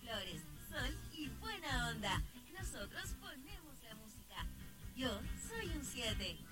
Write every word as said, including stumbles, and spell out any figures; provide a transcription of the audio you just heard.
flores, sol y buena onda. Nosotros ponemos la música. Yo soy un siete.